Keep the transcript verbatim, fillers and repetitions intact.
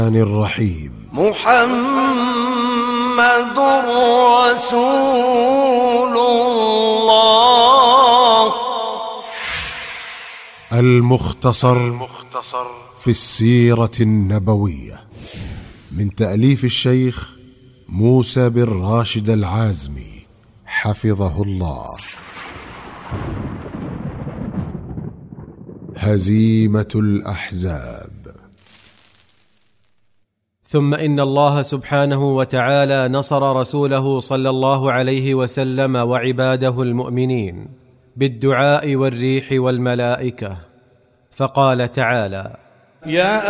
الرحيم. محمد رسول الله. المختصر في السيرة النبوية من تأليف الشيخ موسى بن راشد العازمي حفظه الله. هزيمة الأحزاب. ثم إن الله سبحانه وتعالى نصر رسوله صلى الله عليه وسلم وعباده المؤمنين بالدعاء والريح والملائكة، فقال تعالى: يا